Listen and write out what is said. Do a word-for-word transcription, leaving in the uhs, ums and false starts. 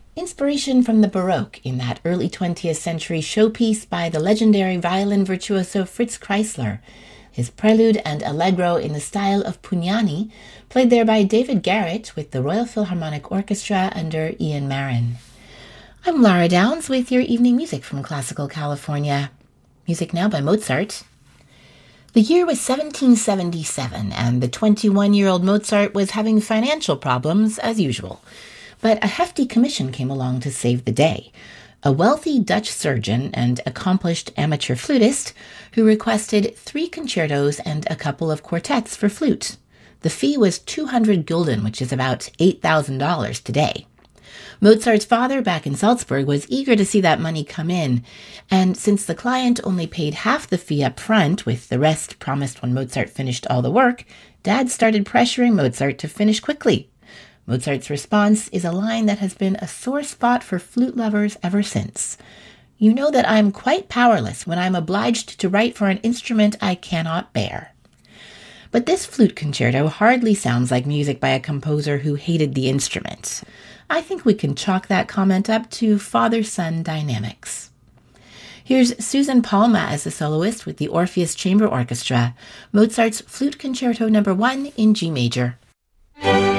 Inspiration from the Baroque in that early twentieth century showpiece by the legendary violin virtuoso Fritz Kreisler, his prelude and allegro in the style of Pugnani, played there by David Garrett with the Royal Philharmonic Orchestra under Ian Marin. I'm Lara Downs with your evening music from Classical California. Music now by Mozart. The year was seventeen seventy-seven, and the twenty-one-year-old Mozart was having financial problems as usual. But a hefty commission came along to save the day. A wealthy Dutch surgeon and accomplished amateur flutist who requested three concertos and a couple of quartets for flute. The fee was two hundred gulden, which is about eight thousand dollars today. Mozart's father back in Salzburg was eager to see that money come in, and since the client only paid half the fee up front, with the rest promised when Mozart finished all the work, Dad started pressuring Mozart to finish quickly. Mozart's response is a line that has been a sore spot for flute lovers ever since. You know that I'm quite powerless when I'm obliged to write for an instrument I cannot bear. But this flute concerto hardly sounds like music by a composer who hated the instrument. I think we can chalk that comment up to father-son dynamics. Here's Susan Palma as the soloist with the Orpheus Chamber Orchestra, Mozart's Flute Concerto number one in G major.